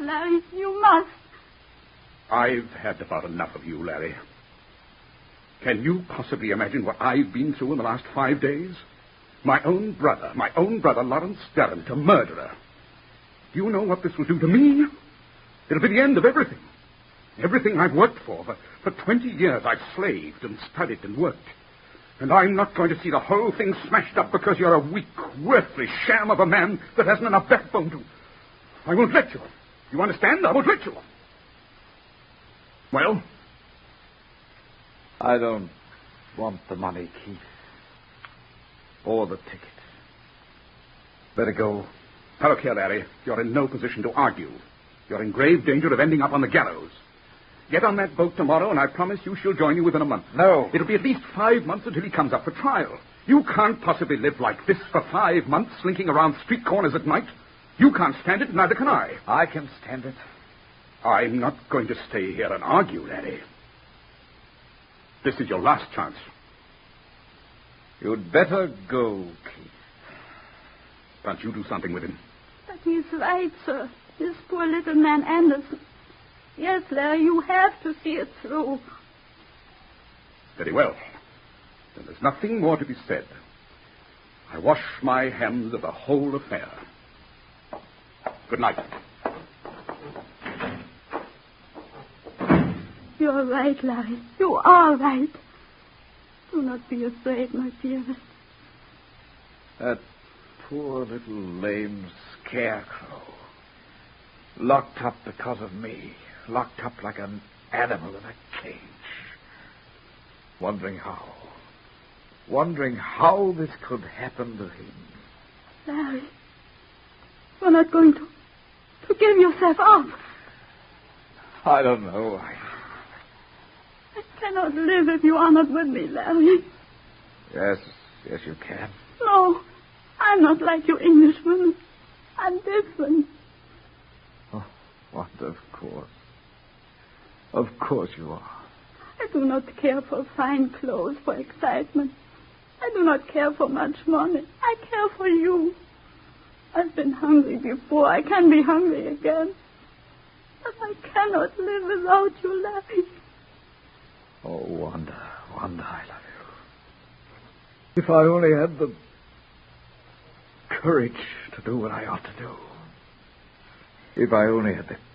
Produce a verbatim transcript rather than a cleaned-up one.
Larry. You must. I've had about enough of you, Larry. Can you possibly imagine what I've been through in the last five days? My own brother, my own brother, Lawrence Derrant, a murderer. Do you know what this will do to me? It'll be the end of everything. Everything I've worked for. For, for twenty years I've slaved and studied and worked. And I'm not going to see the whole thing smashed up because you're a weak, worthless sham of a man that hasn't enough backbone to... I won't let you. You understand? I won't let you. Well? I don't want the money, Keith. Or the ticket. Better go. Now look here, Larry. You're in no position to argue. You're in grave danger of ending up on the gallows. Get on that boat tomorrow, and I promise you she'll join you within a month. No. It'll be at least five months until he comes up for trial. You can't possibly live like this for five months, slinking around street corners at night. You can't stand it, neither can I. I can stand it. I'm not going to stay here and argue, Larry. This is your last chance. You'd better go, Keith. Can't you do something with him? But he's right, sir. This poor little man Anderson. Yes, Larry, you have to see it through. Very well. Then there's nothing more to be said. I wash my hands of the whole affair. Good night. You're right, Larry. You are right. Do not be afraid, my dearest. That poor little lame scarecrow. Locked up because of me. Locked up like an animal in a cage. Wondering how. Wondering how this could happen to him. Larry, you're not going to, to give yourself up. I don't know. I... I cannot live if you are not with me, Larry. Yes, yes you can. No, I'm not like you Englishmen. I'm different. Oh, what, of course. Of course you are. I do not care for fine clothes, for excitement. I do not care for much money. I care for you. I've been hungry before. I can be hungry again. But I cannot live without you, Larry. Oh, Wanda, Wanda, I love you. If I only had the courage to do what I ought to do. If I only had the